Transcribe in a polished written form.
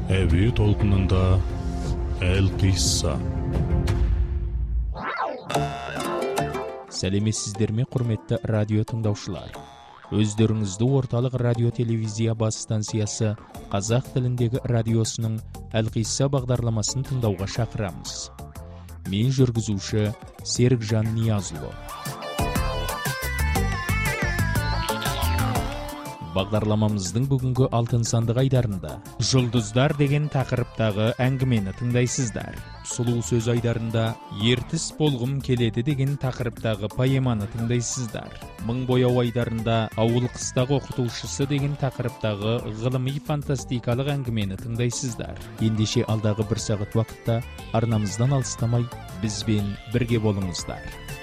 Әуе толқынында Әл-Қисса. Сәлеметсіздер ме, құрметті радио тыңдаушылар? Өздеріңізді орталық радио телевизия бас станциясы қазақ тіліндегі радиосының Әл-Қисса бағдарламасын тыңдауға шақырамыз. Мен жүргізуші Серікжан Ниязұлы. Бағдарламамыздың бүгінгі алтын сандық айдарында жұлдыздар деген тақырыптағы әңгімені тыңдайсыздар. Сұлу сөз айдарында ертіс болғым келеді деген тақырыптағы поэманы тыңдайсыздар. Мың бояу айдарында ауыл қыстағы оқытушысы деген тақырыптағы ғылыми фантастикалық әңгімені тыңдайсыздар. Ендеше алдағы бір сағат уақытта арнамыздан алыстамай бізбен бірге болыңыздар.